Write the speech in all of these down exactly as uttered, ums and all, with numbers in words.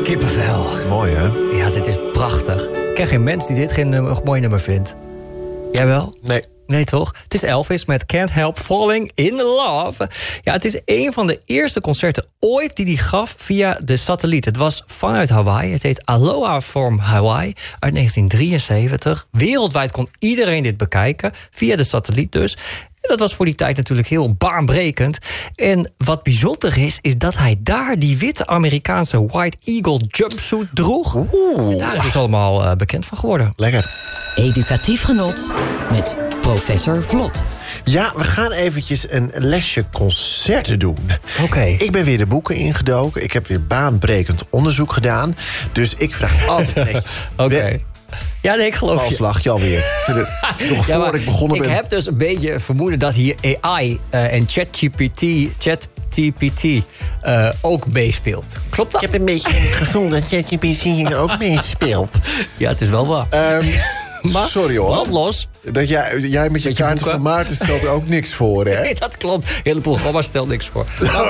Kippenvel. Mooi, hè? Ja, dit is prachtig. Ik ken geen mens die dit geen nummer, mooi nummer vindt. Jij wel? Nee. Nee, toch? Het is Elvis met Can't Help Falling in Love. Ja, het is een van de eerste concerten ooit die hij gaf via de satelliet. Het was vanuit Hawaii. Het heet Aloha from Hawaii uit negentien drieënzeventig. Wereldwijd kon iedereen dit bekijken, via de satelliet dus. En dat was voor die tijd natuurlijk heel baanbrekend. En wat bijzonder is, is dat hij daar die witte Amerikaanse White Eagle jumpsuit droeg. Oeh. En daar is dus allemaal uh, bekend van geworden. Lekker. Educatief genot met professor Vlot. Ja, we gaan eventjes een lesje concerten doen. Oké. Okay. Ik ben weer de boeken ingedoken. Ik heb weer baanbrekend onderzoek gedaan. Dus ik vraag altijd netjes. Oké. Okay. Ja, nee, ik geloof je. Als lach je alweer. Nog ja, voor ik begonnen ik ben. Ik heb dus een beetje vermoeden dat hier A I uh, en ChatGPT ChatGPT uh, ook meespeelt. Klopt dat? Ik heb een beetje het gevoel dat ChatGPT hier ook meespeelt. Ja, het is wel waar. Um, maar, sorry hoor. Wat los? Dat jij, jij met je, je kaarten van Maarten stelt er ook niks voor, hè? Nee, dat klopt. Het hele programma stelt niks voor. Maar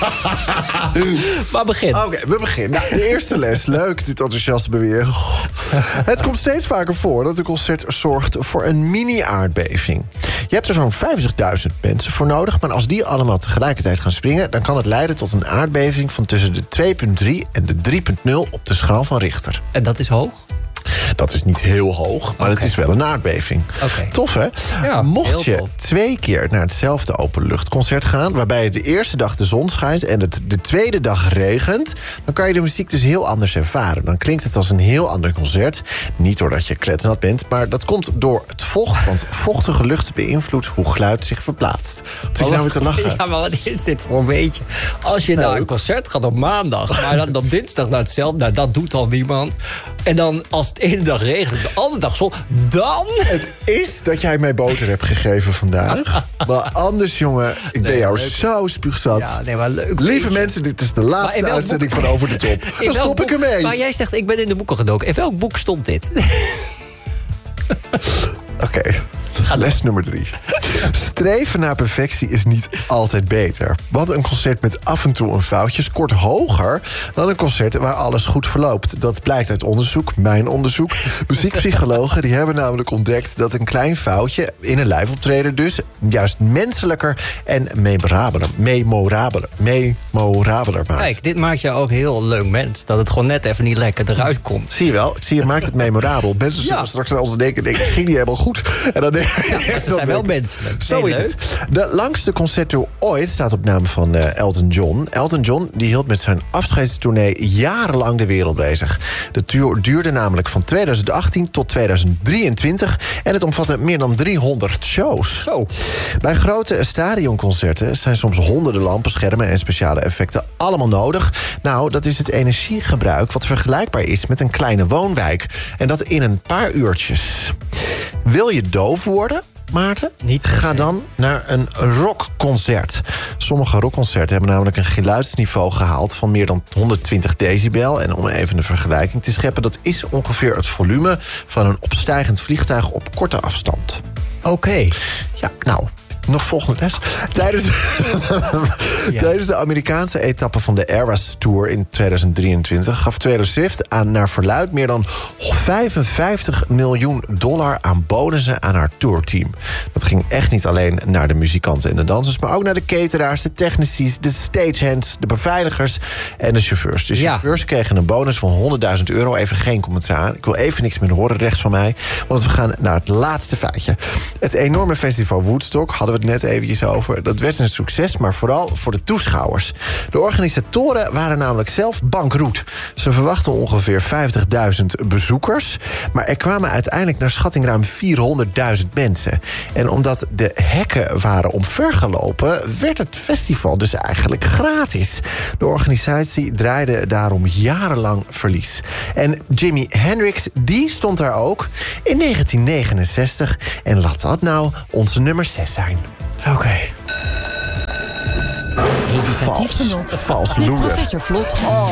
begin. maar begin. Oké, okay, we beginnen. Nou, de eerste les. Leuk, dit enthousiasme weer. Het komt steeds vaker voor dat een concert zorgt voor een mini-aardbeving. Je hebt er zo'n vijftigduizend mensen voor nodig, maar als die allemaal tegelijkertijd gaan springen, dan kan het leiden tot een aardbeving van tussen de twee komma drie en de drie komma nul op de schaal van Richter. En dat is hoog? Dat is niet heel hoog, maar okay. Het is wel een aardbeving. Okay. Tof, hè? Ja, mocht je tof. twee keer naar hetzelfde openluchtconcert gaan, waarbij het de eerste dag de zon schijnt en het de tweede dag regent, dan kan je de muziek dus heel anders ervaren. Dan klinkt het als een heel ander concert. Niet doordat je kletsnat bent, maar dat komt door het vocht. Want vochtige lucht beïnvloedt hoe geluid zich verplaatst. Wat zit je nou weer te lachen? Ja, maar wat is dit voor een beetje? Als je nou. naar een concert gaat op maandag, maar dan op dinsdag naar hetzelfde, nou, dat doet al niemand. En dan als het ene dag regent, de andere dag zon, dan... Het is dat jij mij boter hebt gegeven vandaag. Maar anders, jongen, ik nee, ben jou leuk. Zo spuugzat. Ja, nee, maar leuk. Lieve mensen, dit is de laatste uitzending boek... van Over de Top. Dan stop boek... ik ermee. Maar jij zegt, ik ben in de boeken gedoken. In welk boek stond dit? Oké. Okay. Les nummer drie. Streven naar perfectie is niet altijd beter. Want een concert met af en toe een foutje scoort hoger dan een concert waar alles goed verloopt. Dat blijkt uit onderzoek, mijn onderzoek. Muziekpsychologen die hebben namelijk ontdekt dat een klein foutje in een live-optreden dus juist menselijker en memorabeler, memorabeler, memorabeler maakt. Kijk, dit maakt jou ook heel leuk mens. Dat het gewoon net even niet lekker eruit komt. Zie je wel, zie je, maakt het memorabel. Mensen zullen ja. straks naar ons denken, denk, ging niet helemaal goed. En dan Ja, maar ze zijn wel menselijk. Zo is het. De langste concerttour ooit staat op naam van uh, Elton John. Elton John die hield met zijn afscheidstournee jarenlang de wereld bezig. De tour duurde namelijk van tweeduizend achttien tot tweeduizend drieëntwintig... en het omvatte meer dan driehonderd shows. Zo. Bij grote stadionconcerten zijn soms honderden lampen, schermen en speciale effecten allemaal nodig. Nou, dat is het energiegebruik wat vergelijkbaar is met een kleine woonwijk. En dat in een paar uurtjes. Wil je doof worden, Maarten? Niet Ga dan naar een rockconcert. Sommige rockconcerten hebben namelijk een geluidsniveau gehaald van meer dan honderdtwintig decibel. En om even een vergelijking te scheppen, dat is ongeveer het volume van een opstijgend vliegtuig op korte afstand. Oké. Okay. Ja, nou... Nog volgende les. Tijdens, ja. Tijdens de Amerikaanse etappe van de Eras Tour in tweeduizend drieëntwintig... gaf Taylor Swift aan naar verluid meer dan vijfenvijftig miljoen dollar aan bonussen aan haar tourteam. Dat ging echt niet alleen naar de muzikanten en de dansers, maar ook naar de cateraars, de technici's, de stagehands, de beveiligers en de chauffeurs. De chauffeurs ja. kregen een bonus van honderdduizend euro. Even geen commentaar. Ik wil even niks meer horen rechts van mij. Want we gaan naar het laatste feitje. Het enorme festival Woodstock hadden we het net eventjes over. Dat werd een succes, maar vooral voor de toeschouwers. De organisatoren waren namelijk zelf bankroet. Ze verwachten ongeveer vijftigduizend bezoekers, maar er kwamen uiteindelijk naar schatting ruim vierhonderdduizend mensen. En omdat de hekken waren omvergelopen, werd het festival dus eigenlijk gratis. De organisatie draaide daarom jarenlang verlies. En Jimi Hendrix, die stond daar ook in negentien negenenzestig. En laat dat nou onze nummer zes zijn. Oké. Okay. Educatief genot. Vals met loeren. professor Vlot. Oh.